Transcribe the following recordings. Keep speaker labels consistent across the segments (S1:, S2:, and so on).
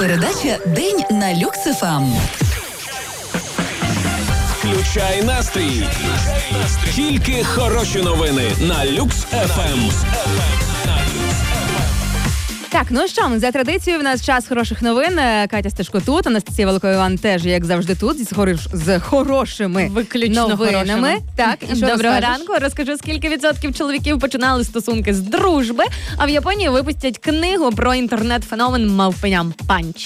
S1: Передача «День на Люкс ФМ».
S2: Включай настрій. Тільки хороші новини на Люкс ФМ.
S3: Так, ну що, за традицією в нас час хороших новин. Катя Стешко тут, Анастасія Великоїван теж, як завжди, тут, з хорошими
S4: виключно
S3: новинами.
S4: Хорошими.
S3: Так, і що
S4: Доброго
S3: розкажеш?
S4: ранку. Розкажу, скільки відсотків чоловіків починали стосунки з дружби, а в Японії випустять книгу про інтернет-феномен мавпеня Панч.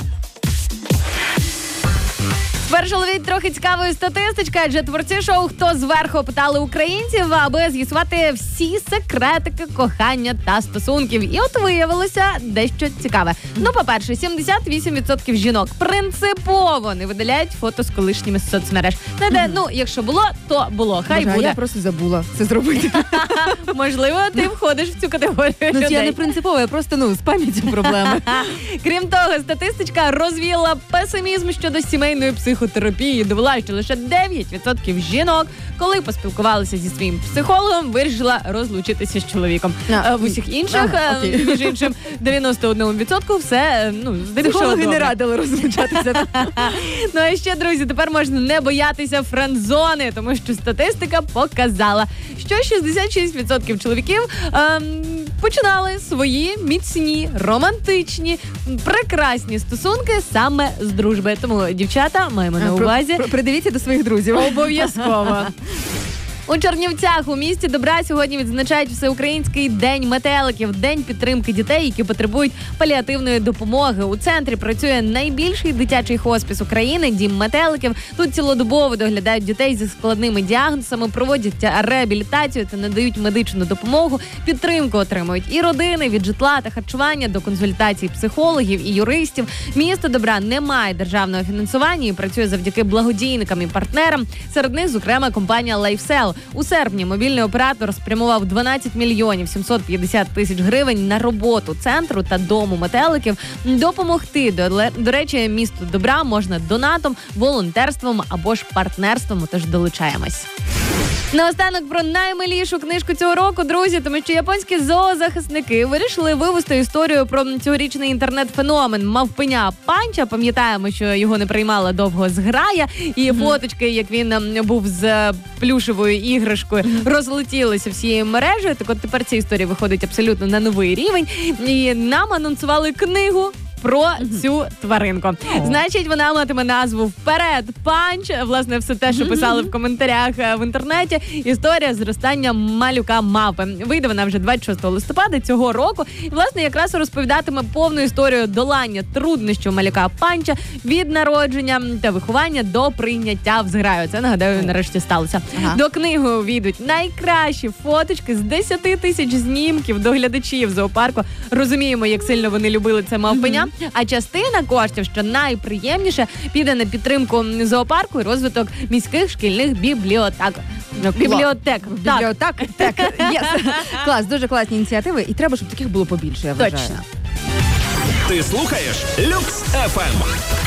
S4: Тепер ловіть трохи цікавої статистички, адже творці шоу «Хто зверху» питали українців, аби з'ясувати всі секретики кохання та стосунків. І от виявилося дещо цікаве. Ну, по-перше, 78% жінок принципово не видаляють фото з колишніми з соцмереж. Ну, якщо було, то було. Хай
S3: Боже,
S4: буде.
S3: я просто забула це зробити.
S4: Можливо, ти входиш в цю категорію
S3: Ну,
S4: людей.
S3: я не принципово, я просто, з пам'яттю проблеми.
S4: Крім того, статистичка розвіяла песимізм щодо сімейної психотерапії. Довела, що лише 9% жінок, коли поспілкувалися зі своїм психологом, вирішила розлучитися з чоловіком. В усіх інших, між іншим, 91% все, здебільшого
S3: Психологи
S4: добре.
S3: не радили розлучатися.
S4: Ну а ще, друзі, тепер можна не боятися френдзони, тому що статистика показала, що 66% чоловіків починали свої міцні, романтичні, прекрасні стосунки саме з дружби. Тому, дівчата, маємо на увазі.
S3: Придивіться до своїх друзів.
S4: Обов'язково. У Чернівцях у місті добра сьогодні відзначають Всеукраїнський день метеликів, день підтримки дітей, які потребують паліативної допомоги. У центрі працює найбільший дитячий хоспіс України – Дім метеликів. Тут цілодобово доглядають дітей зі складними діагнозами, проводять реабілітацію та надають медичну допомогу. Підтримку отримують і родини, від житла та харчування до консультацій психологів і юристів. Місто добра не має державного фінансування і працює завдяки благодійникам і партнерам. Серед них, зокрема, компанія LifeSell. У серпні мобільний оператор спрямував 12 мільйонів 750 тисяч гривень на роботу центру та дому метеликів. Допомогти, до речі, місту добра можна донатом, волонтерством або ж партнерством, тож долучаємось. Наостанок про наймилішу книжку цього року, друзі, тому що японські зоозахисники вирішили вивести історію про цьогорічний інтернет-феномен мавпеня Панча. Пам'ятаємо, що його не приймала довго зграя, і фоточки, як він був з плюшевою іграшкою, розлетілися всією мережею. Так от тепер ця історія виходить абсолютно на новий рівень. І нам анонсували книгу про цю тваринку. Значить, вона матиме назву «Вперед, Панч». Власне, все те, що писали в коментарях в інтернеті. Історія зростання малюка мавпи. Вийде вона вже 26 листопада цього року. І, власне, якраз розповідатиме повну історію долання труднощів малюка Панча від народження та виховання до прийняття в зграю. Це, нагадаю, нарешті сталося. До книги увійдуть найкращі фоточки з 10 тисяч знімків до глядачів зоопарку. Розуміємо, як сильно вони любили це мавпеня. А частина коштів, що найприємніше, піде на підтримку зоопарку і розвиток міських шкільних бібліотек. Бібліотек.
S3: Клас, дуже класні ініціативи. І треба, щоб таких було побільше, я вважаю.
S4: Точно.
S2: Ти слухаєш Люкс ФМ.